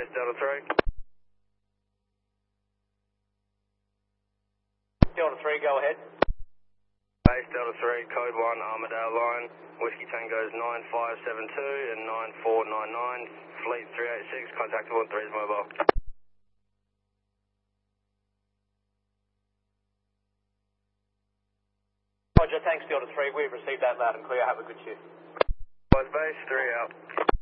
Base Delta 3. Delta 3, go ahead. Base Delta 3, Code 1, Armadale Line, Whiskey Tango's 9572 and 9499, Fleet 386, contactable on 3's mobile. Roger, thanks Delta 3, we've received that loud and clear, have a good shift. Base 3 out.